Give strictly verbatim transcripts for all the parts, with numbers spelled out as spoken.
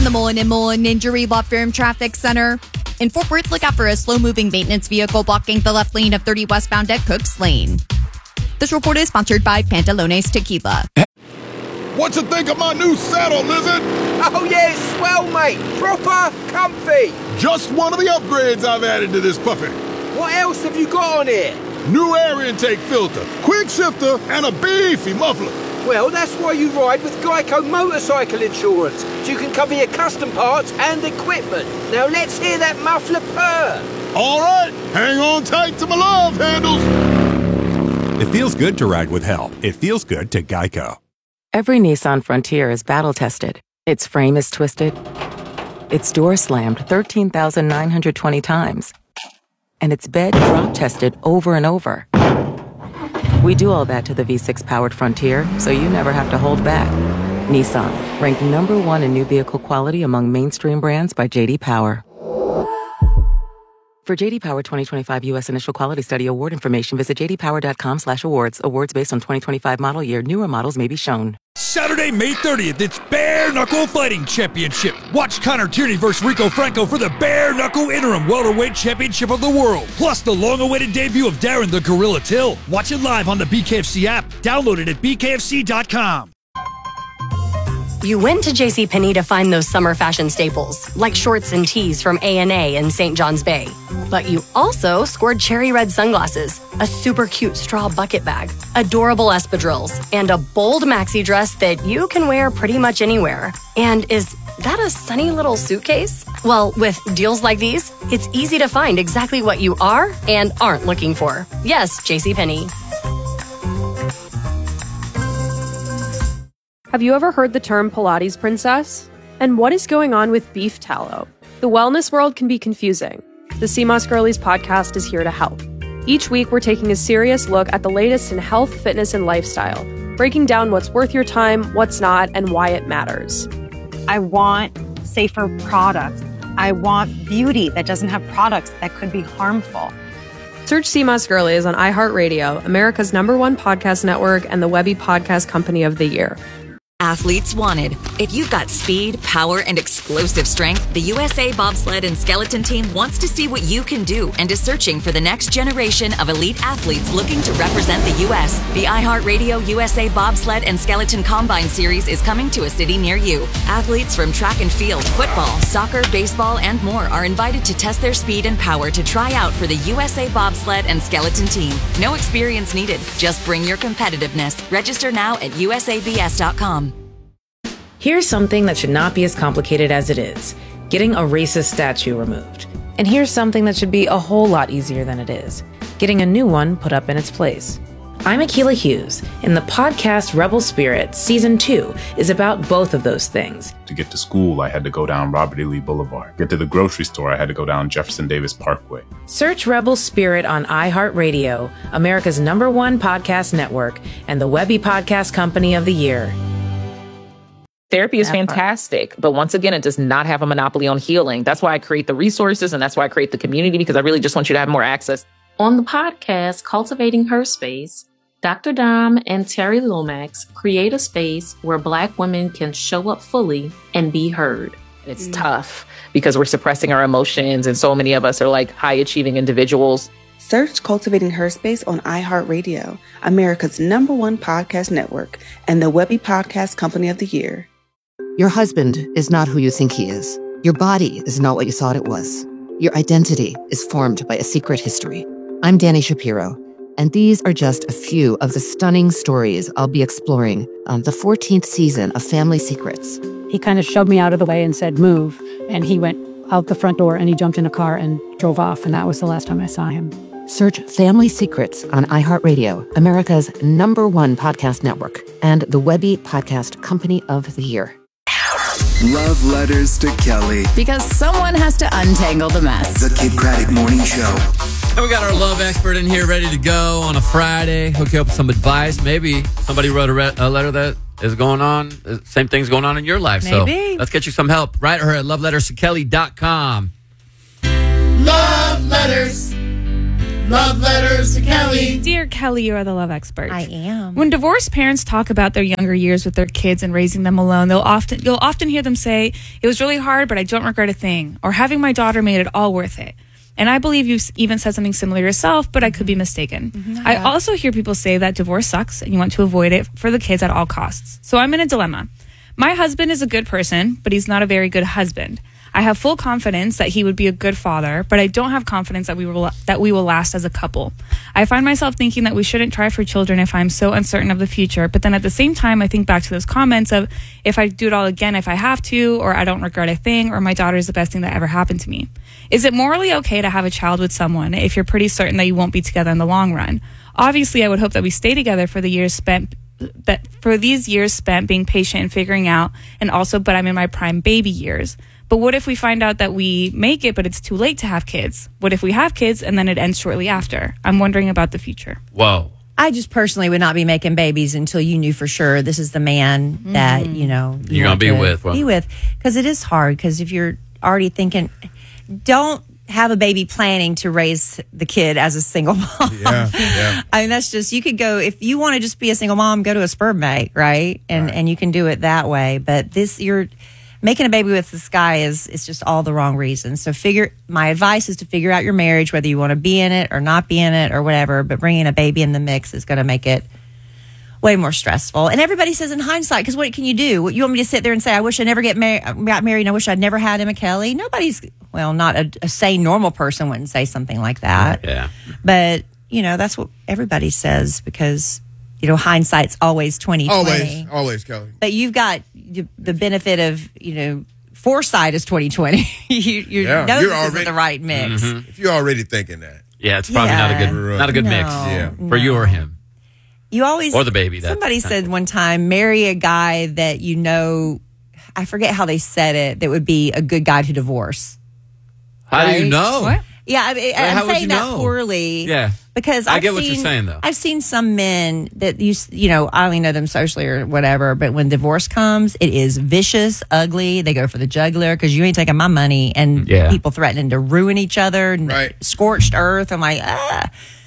From the Mullen and Mullen Injury Law Firm Traffic Center. In Fort Worth, look out for a slow-moving maintenance vehicle blocking the left lane of thirty westbound at Cooks Lane. This report is sponsored by Pantalones Tequila. What you think of my new saddle, Lizard? Oh, yeah, it's swell, mate. Proper comfy. Just one of the upgrades I've added to this puppy. What else have you got on here? New air intake filter, quick shifter, and a beefy muffler. Well, that's why you ride with Geico Motorcycle Insurance, so you can cover your custom parts and equipment. Now let's hear that muffler purr. All right, hang on tight to my love handles. It feels good to ride with help. It feels good to Geico. Every Nissan Frontier is battle-tested. Its frame is twisted. Its door slammed thirteen thousand nine hundred twenty times. And its bed drop-tested over and over. We do all that to the V six powered Frontier, so you never have to hold back. Nissan, ranked number one in new vehicle quality among mainstream brands by J D Power. For J D Power twenty twenty-five U S Initial Quality Study award information, visit j d power dot com slash awards. Awards based on twenty twenty-five model year. Newer models may be shown. Saturday, May thirtieth, it's Bare Knuckle Fighting Championship. Watch Connor Tierney versus Rico Franco for the Bare Knuckle Interim Welterweight Championship of the World. Plus the long-awaited debut of Darren the Gorilla Till. Watch it live on the B K F C app. Download it at b k f c dot com. You went to JCPenney to find those summer fashion staples, like shorts and tees from A and A in Saint John's Bay. But you also scored cherry red sunglasses, a super cute straw bucket bag, adorable espadrilles, and a bold maxi dress that you can wear pretty much anywhere. And is that a sunny little suitcase? Well, with deals like these, it's easy to find exactly what you are and aren't looking for. Yes, JCPenney. Have you ever heard the term Pilates princess? And what is going on with beef tallow? The wellness world can be confusing. The Sea Moss Girlies podcast is here to help. Each week, we're taking a serious look at the latest in health, fitness, and lifestyle, breaking down what's worth your time, what's not, and why it matters. I want safer products. I want beauty that doesn't have products that could be harmful. Search Sea Moss Girlies on iHeartRadio, America's number one podcast network, and the Webby Podcast Company of the Year. Athletes wanted. If you've got speed, power, and explosive strength, the U S A Bobsled and Skeleton Team wants to see what you can do and is searching for the next generation of elite athletes looking to represent the U S. The iHeartRadio U S A Bobsled and Skeleton Combine Series is coming to a city near you. Athletes from track and field, football, soccer, baseball, and more are invited to test their speed and power to try out for the U S A Bobsled and Skeleton Team. No experience needed. Just bring your competitiveness. Register now at u s a b s dot com. Here's something that should not be as complicated as it is: getting a racist statue removed. And here's something that should be a whole lot easier than it is: getting a new one put up in its place. I'm Akilah Hughes, and the podcast Rebel Spirit Season two is about both of those things. To get to school, I had to go down Robert E. Lee Boulevard. Get to the grocery store, I had to go down Jefferson Davis Parkway. Search Rebel Spirit on iHeartRadio, America's number one podcast network, and the Webby Podcast Company of the Year. Therapy is fantastic, but once again, it does not have a monopoly on healing. That's why I create the resources, and that's why I create the community, because I really just want you to have more access. On the podcast, Cultivating Her Space, Doctor Dom and Terry Lomax create a space where Black women can show up fully and be heard. It's mm. tough because we're suppressing our emotions, and so many of us are like high-achieving individuals. Search Cultivating Her Space on iHeartRadio, America's number one podcast network, and the Webby Podcast Company of the Year. Your husband is not who you think he is. Your body is not what you thought it was. Your identity is formed by a secret history. I'm Dani Shapiro, and these are just a few of the stunning stories I'll be exploring on the fourteenth season of Family Secrets. He kind of shoved me out of the way and said, move, and he went out the front door and he jumped in a car and drove off, and that was the last time I saw him. Search Family Secrets on iHeartRadio, America's number one podcast network, and the Webby Podcast Company of the Year. Love letters to Kelly. Because someone has to untangle the mess. The Kid Craddock Morning Show. And we got our love expert in here ready to go on a Friday. Hook you up with some advice. Maybe somebody wrote a, re- a letter that is going on. Same thing's going on in your life. Maybe. So let's get you some help. Write her at love letters to kelly dot com. Love letters. Love letters to Kelly. Dear Kelly, you are the love expert. I am. When divorced parents talk about their younger years with their kids and raising them alone, they'll often you'll often hear them say, "It was really hard, but I don't regret a thing," or "Having my daughter made it all worth it." And I believe you've even said something similar yourself, but I could be mistaken. Mm-hmm. I also hear people say that divorce sucks and you want to avoid it for the kids at all costs. So I'm in a dilemma. My husband is a good person, but he's not a very good husband. I have full confidence that he would be a good father, but I don't have confidence that we will that we will last as a couple. I find myself thinking that we shouldn't try for children if I'm so uncertain of the future, but then at the same time, I think back to those comments of if I do it all again if I have to, or I don't regret a thing, or my daughter is the best thing that ever happened to me. Is it morally okay to have a child with someone if you're pretty certain that you won't be together in the long run? Obviously, I would hope that we stay together for the years spent that for these years spent being patient and figuring out, and also, but I'm in my prime baby years. But what if we find out that we make it, but it's too late to have kids? What if we have kids and then it ends shortly after? I'm wondering about the future. Whoa. I just personally would not be making babies until you knew for sure this is the man mm-hmm. that, you know, you you're going to be with. Well. Be with. Because it is hard. Because if you're already thinking, don't have a baby planning to raise the kid as a single mom. Yeah, yeah. I mean, that's just, you could go, if you want to just be a single mom, go to a sperm bank, right? And right. and you can do it that way. But this, you're making a baby with this guy is is just all the wrong reasons. So figure, my advice is to figure out your marriage, whether you want to be in it or not be in it or whatever. But bringing a baby in the mix is going to make it way more stressful. And everybody says in hindsight, because what can you do? You want me to sit there and say, I wish I never get mar- got married and I wish I'd never had Emma Kelly? Nobody's, well, not a, a sane, normal person wouldn't say something like that. Yeah. But, you know, that's what everybody says because, you know, hindsight's always twenty twenty. Always, always, Kelly. But you've got the benefit of, you know, foresight is twenty twenty. you you yeah, know you're this already, isn't the right mix. Mm-hmm. If you're already thinking that. Yeah, it's probably yeah. not a good not a good no, mix yeah. no. for you or him. You always or the baby. That's somebody said one time, marry a guy that you know. I forget how they said it. That would be a good guy to divorce. How right? do you know? What? Yeah, I mean, well, I'm saying that know? poorly. Yeah, because I I've get seen, what you're saying though. I've seen some men that you you know I only know them socially or whatever, but when divorce comes, it is vicious, ugly. They go for the jugular because you ain't taking my money, and yeah. people threatening to ruin each other, right. scorched earth. I'm like, ah.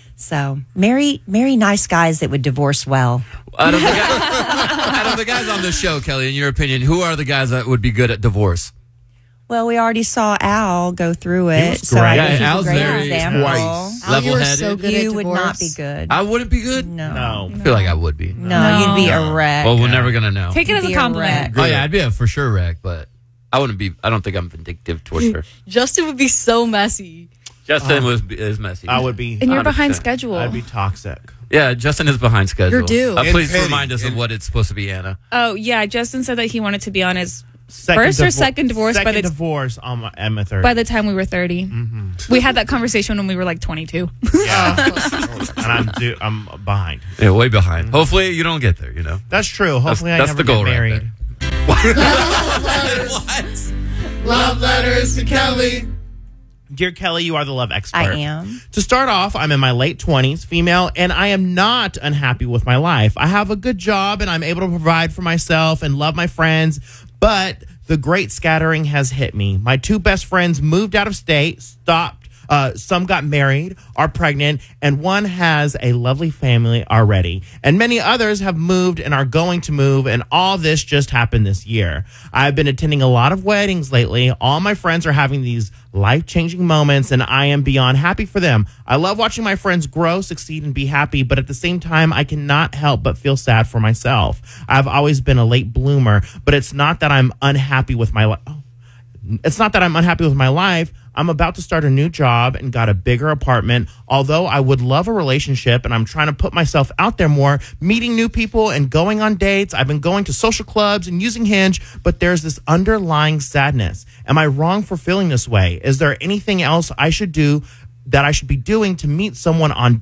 So marry marry nice guys that would divorce well. Out of, the guys, out of the guys on this show, Kelly, in your opinion, who are the guys that would be good at divorce? Well, we already saw Al go through it, so great. I Yeah, think he's Al's a great very example. Nice. Level-headed. So good you would not be good. I wouldn't be good. No, no. I feel like I would be. No, no. You'd be a wreck. Well, we're never gonna know. Take it as a compliment. A oh yeah, I'd be a for sure wreck, but I wouldn't be. I don't think I'm vindictive towards her. Justin would be so messy. Justin um, was is messy. I would be. And you're behind schedule. I'd be toxic. Yeah, Justin is behind schedule. You're due. Uh, please petty. remind us and, of what it's supposed to be, Anna. Oh yeah, Justin said that he wanted to be on his second first or divor- second divorce second by the divorce on my, at my third. by the time we were thirty. Mm-hmm. We had that conversation when we were like twenty-two. Yeah, and I'm due, I'm behind. Yeah, way behind. Mm-hmm. Hopefully, you don't get there. You know, that's true. Hopefully, that's, I that's never the goal get married. Right Love letters. What? Love letters to Kelly. Dear Kelly, you are the love expert. I am. To start off, I'm in my late twenties, female, and I am not unhappy with my life. I have a good job, and I'm able to provide for myself and love my friends, but the great scattering has hit me. My two best friends moved out of state, stopped. Uh, some got married, are pregnant, and one has a lovely family already. And many others have moved and are going to move, and all this just happened this year. I've been attending a lot of weddings lately. All my friends are having these life-changing moments, and I am beyond happy for them. I love watching my friends grow, succeed, and be happy, but at the same time, I cannot help but feel sad for myself. I've always been a late bloomer, but it's not that I'm unhappy with my life. Oh. It's not that I'm unhappy with my life. I'm about to start a new job and got a bigger apartment. Although I would love a relationship and I'm trying to put myself out there more, meeting new people and going on dates. I've been going to social clubs and using Hinge, but there's this underlying sadness. Am I wrong for feeling this way? Is there anything else I should do that I should be doing to meet someone on dates?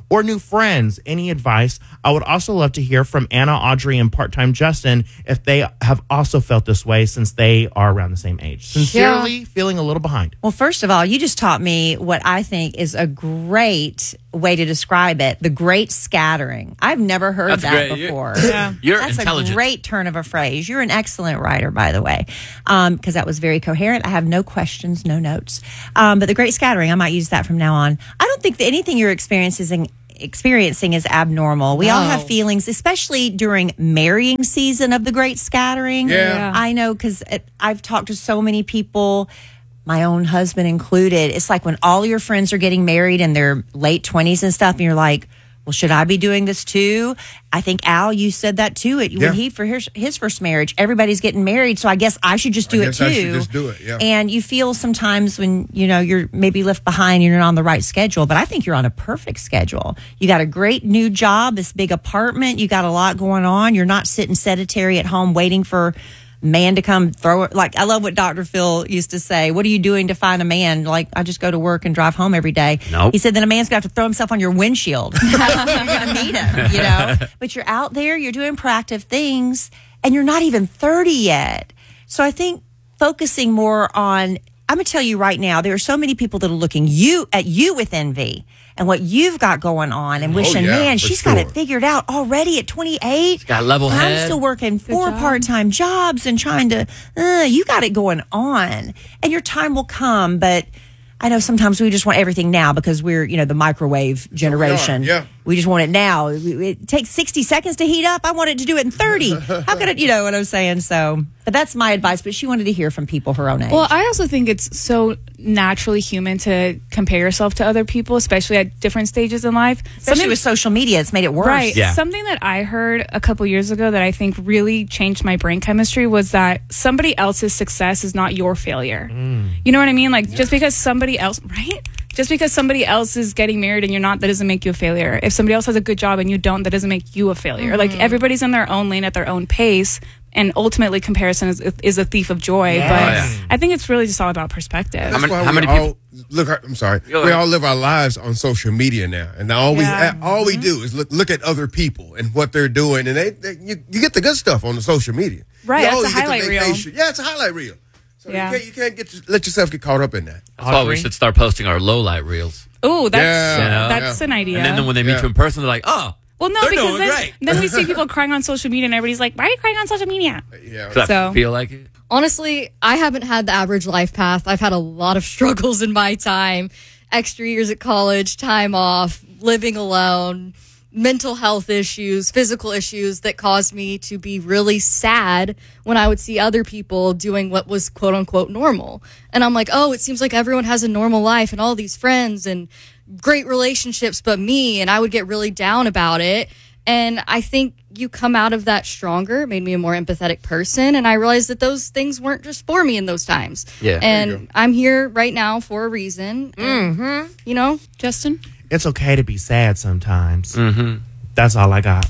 or new friends? Any advice? I would also love to hear from Anna, Audrey, and part-time Justin if they have also felt this way since they are around the same age. Sincerely, yeah. feeling a little behind. Well, first of all, you just taught me what I think is a great way to describe it, the great scattering. I've never heard That's that great. before. You're, yeah. You're That's intelligent. a great turn of a phrase. You're an excellent writer, by the way, um, because that was very coherent. I have no questions, no notes. Um, but the great scattering, I might use that from now on. I don't think that anything you're experiencing experiencing is abnormal. We No. all have feelings, especially during marrying season of the great scattering. Yeah. Yeah. I know because I've talked to so many people, my own husband included. It's like when all your friends are getting married in their late twenties and stuff, and you're like, well, should I be doing this too? I think, Al, you said that too. It, Yeah. When he, for his, his first marriage, everybody's getting married, so I guess I should just do I it guess too. I should just do it, yeah. And you feel sometimes when, you know, you're maybe left behind, you're not on the right schedule, but I think you're on a perfect schedule. You got a great new job, this big apartment, you got a lot going on. You're not sitting sedentary at home waiting for man to come throw it. Like, I love what Doctor Phil used to say. What are you doing to find a man? Like, I just go to work and drive home every day. Nope. He said, then a man's going to have to throw himself on your windshield. You're going to meet him, you know? But you're out there, you're doing proactive things, and you're not even thirty yet. So I think focusing more on, I'm going to tell you right now, there are so many people that are looking you at you with envy and what you've got going on and wishing, Oh, yeah, man, for she's sure. got it figured out already at twenty-eight. She's got a level I'm head. still working four part-time jobs and trying to, uh, you got it going on. And your time will come, but I know sometimes we just want everything now because we're, you know, the microwave generation. yeah. We just want it now. It takes sixty seconds to heat up. I want it to do it in thirty. How could it, you know what I'm saying? So, but that's my advice. But she wanted to hear from people her own age. Well, I also think it's so naturally human to compare yourself to other people, especially at different stages in life. Especially with social media, it's made it worse. Right. Yeah. Something that I heard a couple years ago that I think really changed my brain chemistry was that somebody else's success is not your failure. You know what I mean? Like, just because somebody else, right? Just because somebody else is getting married and you're not, that doesn't make you a failure. If somebody else has a good job and you don't, that doesn't make you a failure. Mm-hmm. Like, everybody's in their own lane at their own pace. And ultimately, comparison is, is a thief of joy. Yeah. But Oh, yeah. I think it's really just all about perspective. That's why we all look. I'm sorry. We all live our lives on social media now, and all we Yeah. all we do is look look at other people and what they're doing, and they, they you, you get the good stuff on the social media. Right, You it's a always get the highlight reel. vacation. Yeah, it's a highlight reel. So Yeah. you can't, you can't get let yourself get caught up in that. That's why we should start posting our low light reels. Oh, that's Yeah. You know? that's an idea. And then when they meet Yeah. you in person, they're like, oh, well, no, they're because doing then, great. then we see people crying on social media, and everybody's like, "Why are you crying on social media?" Yeah. Does that So- feel like it? Honestly, I haven't had the average life path. I've had a lot of struggles in my time. Extra years at college, time off, living alone, mental health issues, physical issues that caused me to be really sad when I would see other people doing what was quote unquote normal. And I'm like, oh, it seems like everyone has a normal life and all these friends and great relationships but me. And I would get really down about it. And I think you come out of that stronger. It made me a more empathetic person. And I realized that those things weren't just for me in those times. Yeah. There you And I'm here right now for a reason. Mm-hmm. You know, Justin? It's okay to be sad sometimes. Mm-hmm. That's all I got.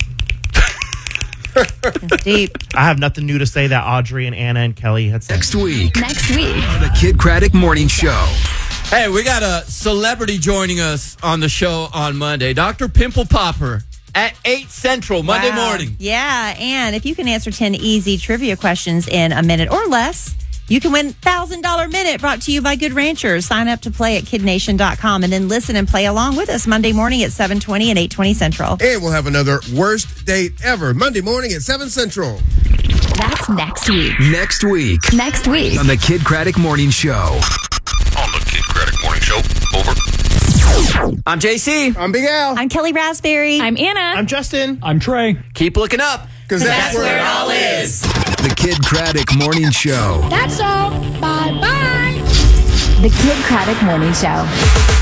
Deep. I have nothing new to say that Audrey and Anna and Kelly had said. Next week Next week. on the Kid Craddock Morning Show. Hey, we got a celebrity joining us on the show on Monday. Doctor Pimple Popper at eight Central, Monday Wow. morning. Yeah, and if you can answer ten easy trivia questions in a minute or less, you can win one thousand dollars Minute brought to you by Good Ranchers. Sign up to play at kid nation dot com and then listen and play along with us Monday morning at seven twenty and eight twenty Central. And we'll have another worst date ever Monday morning at seven Central. That's next week. Next week Next week. on the Kid Craddock Morning Show. On the Kid Craddock Morning Show. Over. I'm J C. I'm Big Al. I'm Kelly Raspberry. I'm Anna. I'm Justin. I'm Trey. Keep looking up. Because that's, where it all is. The Kid Craddock Morning Show. That's all. Bye bye. The Kid Craddock Morning Show.